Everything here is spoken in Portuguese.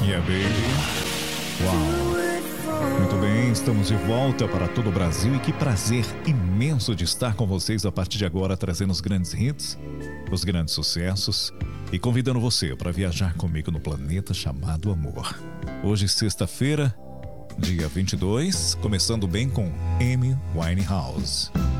Yeah, baby. Uau. Muito bem, estamos de volta para todo o Brasil e que prazer imenso de estar com vocês a partir de agora, trazendo os grandes hits, os grandes sucessos e convidando você para viajar comigo no planeta chamado Amor. Hoje, sexta-feira, dia 22, começando bem com Amy Winehouse.